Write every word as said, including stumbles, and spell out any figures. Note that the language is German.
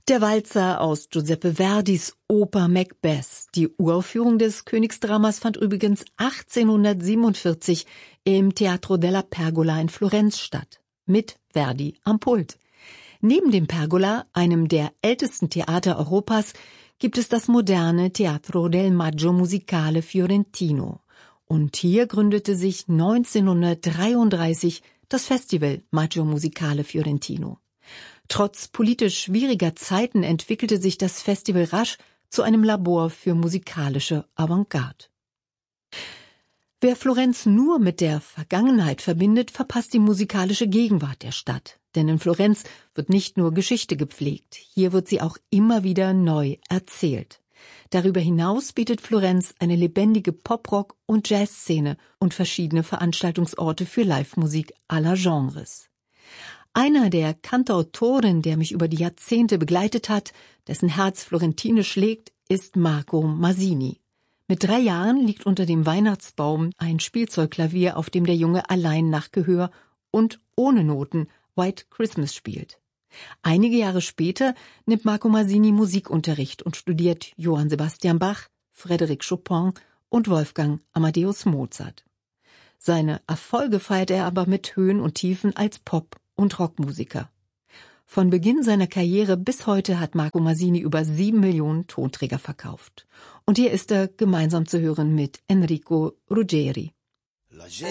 Der Walzer aus Giuseppe Verdis Oper Macbeth. Die Uraufführung des Königsdramas fand übrigens achtzehnhundertsiebenundvierzig im Teatro della Pergola in Florenz statt, mit Verdi am Pult. Neben dem Pergola, einem der ältesten Theater Europas, gibt es das moderne Teatro del Maggio Musicale Fiorentino. Und hier gründete sich neunzehnhundertdreiunddreißig das Festival Maggio Musicale Fiorentino. Trotz politisch schwieriger Zeiten entwickelte sich das Festival rasch zu einem Labor für musikalische Avantgarde. Wer Florenz nur mit der Vergangenheit verbindet, verpasst die musikalische Gegenwart der Stadt. Denn in Florenz wird nicht nur Geschichte gepflegt, hier wird sie auch immer wieder neu erzählt. Darüber hinaus bietet Florenz eine lebendige Pop-Rock- und Jazzszene und verschiedene Veranstaltungsorte für Live-Musik aller Genres. Einer der Cantautoren, der mich über die Jahrzehnte begleitet hat, dessen Herz florentinisch schlägt, ist Marco Masini. Mit drei Jahren liegt unter dem Weihnachtsbaum ein Spielzeugklavier, auf dem der Junge allein nach Gehör und ohne Noten White Christmas spielt. Einige Jahre später nimmt Marco Masini Musikunterricht und studiert Johann Sebastian Bach, Frédéric Chopin und Wolfgang Amadeus Mozart. Seine Erfolge feiert er aber mit Höhen und Tiefen als Pop- und Rockmusiker. Von Beginn seiner Karriere bis heute hat Marco Masini über sieben Millionen Tonträger verkauft. Und hier ist er gemeinsam zu hören mit Enrico Ruggeri.